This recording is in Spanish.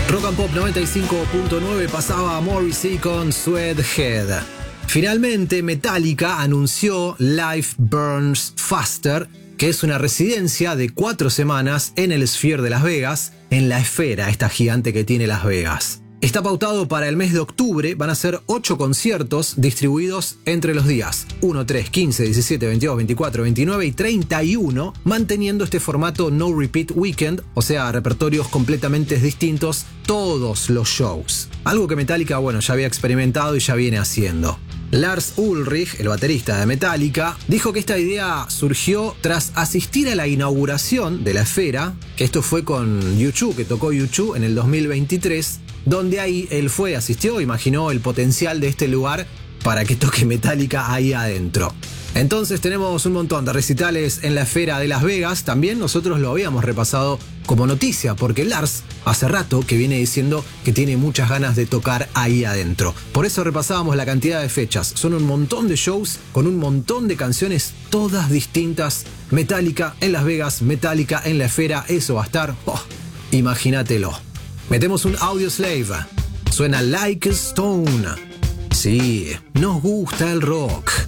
Rock and Pop 95.9 pasaba a Morrissey con Sweathead. Finalmente, Metallica anunció Life Burns Faster, que es una residencia de 4 semanas en el Sphere de Las Vegas, en la esfera, esta gigante que tiene Las Vegas. Está pautado para el mes de octubre, van a ser 8 conciertos distribuidos entre los días 1, 3, 15, 17, 22, 24, 29 y 31, manteniendo este formato No Repeat Weekend, o sea, repertorios completamente distintos todos los shows. Algo que Metallica, ya había experimentado y ya viene haciendo. Lars Ulrich, el baterista de Metallica, dijo que esta idea surgió tras asistir a la inauguración de la esfera, que esto fue con U2, que tocó U2 en el 2023, donde ahí él asistió, imaginó el potencial de este lugar para que toque Metallica ahí adentro. Entonces tenemos un montón de recitales en la esfera de Las Vegas. También nosotros lo habíamos repasado como noticia, porque Lars hace rato que viene diciendo que tiene muchas ganas de tocar ahí adentro. Por eso repasábamos la cantidad de fechas. Son un montón de shows con un montón de canciones, todas distintas. Metallica en Las Vegas, Metallica en la esfera, eso va a estar, imagínatelo. Metemos un Audioslave. Suena Like a Stone. Sí, nos gusta el rock.